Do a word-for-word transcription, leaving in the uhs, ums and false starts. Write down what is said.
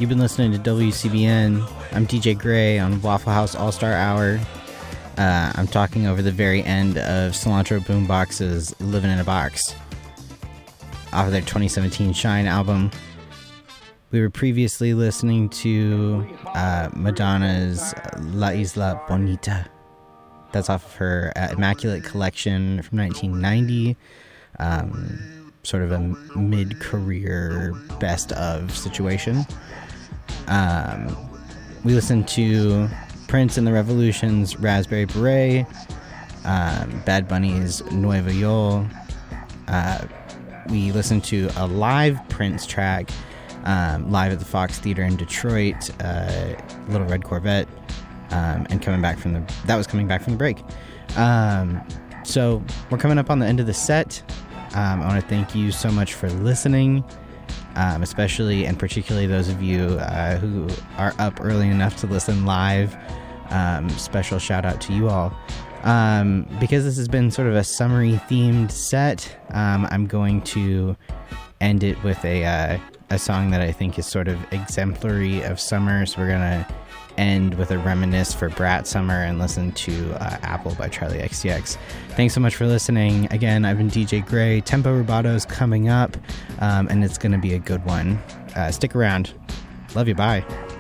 You've been listening to W C B N. I'm D J Gray on Waffle House All-Star Hour. Uh, I'm talking over the very end of Cilantro Boombox's Living in a Box off of their twenty seventeen Shine album. We were previously listening to uh, Madonna's La Isla Bonita. That's off of her uh, Immaculate Collection from nineteen ninety. Um, sort of a mid-career best-of situation. Um, we listened to Prince and the Revolution's Raspberry Beret, um, Bad Bunny's Nueva York. Uh, we listened to a live Prince track, um, live at the Fox Theater in Detroit, uh, Little Red Corvette, um, and coming back from the that was coming back from the break. Um, so we're coming up on the end of the set. Um, I want to thank you so much for listening. Um, especially and particularly those of you uh, who are up early enough to listen live. Um, special shout out to you all. Um, because this has been sort of a summery themed set, um, I'm going to end it with a uh, a song that I think is sort of exemplary of summer. So we're going to end with a reminisce for Brat Summer and listen to uh, Apple by Charlie X C X. Thanks so much for listening. Again, I've been D J Gray. Tempo Rubato's coming up, um, and it's going to be a good one. Uh, stick around. Love you. Bye.